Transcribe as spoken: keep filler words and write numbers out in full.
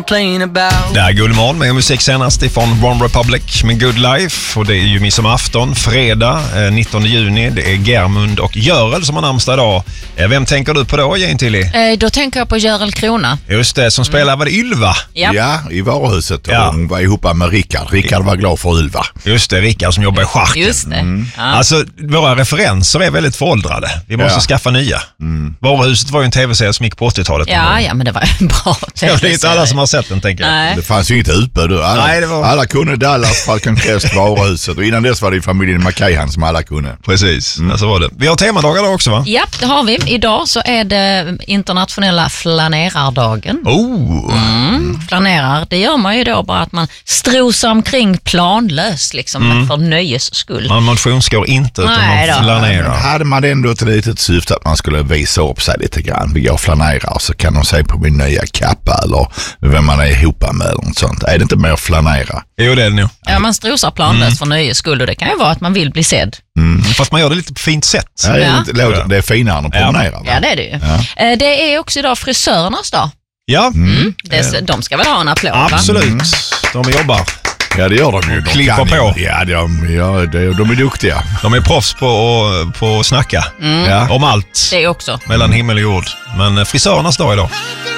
Det är Guldmorgon med musik senast ifrån One Republic med Good Life. Och det är ju midsommarafton, fredag eh, nittonde juni. Det är Germund och Görel som har namnsdag idag. Eh, vem tänker du på då, Jane Tilly? Eh, då tänker jag på Görel Krona. Just det, som spelar, var det Ylva? Ja, Ja, i varuhuset. Och Ja. hon var ihop med Rickard. Rickard var glad för Ylva. Just det, Rickard som jobbar i Charken. just det. Ja. Alltså, våra referenser är väldigt föråldrade. Vi måste Ja. skaffa nya. Mm. Varuhuset var ju en tv-serie som gick på åttiotalet. Ja, ja, men det var en bra Ja, det är inte alla som har sett den, tänker jag. Nej. Det fanns ju inget utbud. Alla, Nej, det var- alla kunde Dallas, Falcon Crest, varuhuset. Och innan dess var det ju familjen McKayhan som alla kunde. Precis, mm. så var det. Vi har temadagar då också, va? Ja, det har vi. Idag så är det internationella flanerardagen. Oh! Mm. Flanerar, det gör man ju då bara att man strosar omkring planlöst liksom, Mm. för nöjes skull. Man motionsgår inte utan Nej man då. flanerar. Men hade man ändå ett litet syfte att man skulle visa upp sig lite grann. Vi går och flanerar, så kan de se på min nya kappa eller vem man är ihop med eller något sånt. Är det inte mer flanera? Jo, det är det nog. Ja, man strosar planlöst för nöjes skull och det kan ju vara att man vill bli sedd. Mm. Fast man gör det lite på fint sätt. Ja, det, är Ja. lite, låter- det är finare än att Ja. promenera. va? Ja, det är det ju. Eh, Det är också idag frisörernas dag. Ja, Mm. Det, de ska väl ha en applåd, va? absolut. De jobbar. Ja, det gör de ju. De klipper kan ju- på. Ja, de, ja de, de är duktiga. De är proffs på att, på att snacka Ja. om allt Det också. mellan himmel och jord. Men frisörernas dag idag.